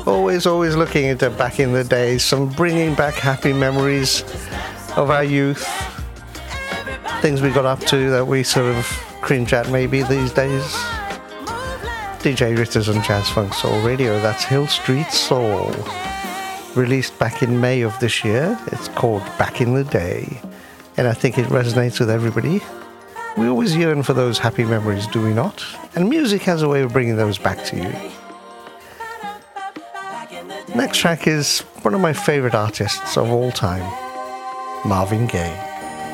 Always looking into back in the day, some bringing back happy memories of our youth, things we got up to that we sort of cringe at maybe these days. DJ Ritters on Jazz Funk Soul Radio, that's Hill Street Soul. Released back in May of this year. It's called Back in the Day, and I think it resonates with everybody. We always yearn for those happy memories, do we not? And music has a way of bringing those back to you. Next track is one of my favorite artists of all time, Marvin Gaye.